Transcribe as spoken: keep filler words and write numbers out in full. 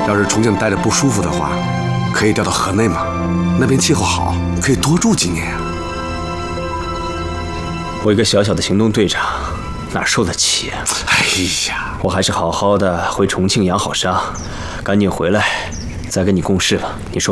要是重庆待着不舒服的话，可以调到河内嘛，那边气候好，可以多住几年啊。 我一个小小的行动队长，哪受得起啊？ 哎呀， 我还是好好的回重庆养好伤，赶紧回来，再跟你共事吧。你说？